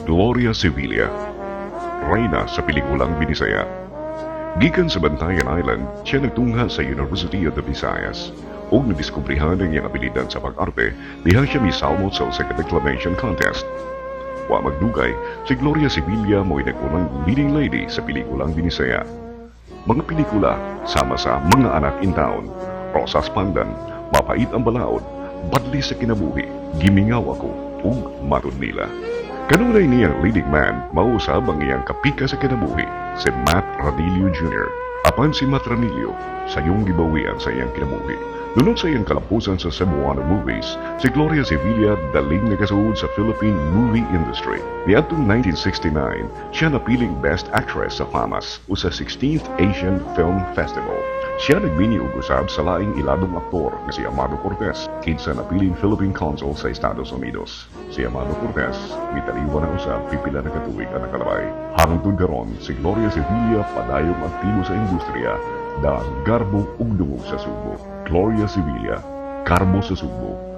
Gloria Sevilla, reyna sa pelikulang Binisaya. Gikan sa Bantayan Island, siya nagtungha sa University of the Visayas ug nadiskubrihan ang iyang abilidad sa pag-arte diha siya misalmot sa second declamation contest. Wa magdugay, si Gloria Sevilla mo'y nag-unang leading lady sa pelikulang Binisaya. Mga pelikula sama sa Mga Anak in Town, Rosas Pandan, Mapait ang Balaod, Badli sa Kinabuhi, Gimingaw Ako, ug Matod Nila. Kanunay niyang leading man, mausab ang iyang kapika sa kinabuhi, si Matt Ranillo Jr. Apan si Matt Ranillo, sayong gibawian sa iyang kinabuhi. Dunod sa iyang kalampusan sa Cebuano movies, si Gloria Sevilla daling nagasuod sa Philippine movie industry. Niadtong 1969, siya napiling Best Actress sa FAMAS o sa 16th Asian Film Festival. Siya nagbini og usab sa laing iladong aktor nga si Amado Cortez, kinsa napiling Philippine Consul sa Estados Unidos. Si Amado Cortez, mitaliwan na usab pipila na katuig ang nakalabay. Hangtod karon, si Gloria Sevilla padayong aktibo sa industriya, daan garbo ug dungog sa Subo. Gloria Sevilla, Karbo sa Subo.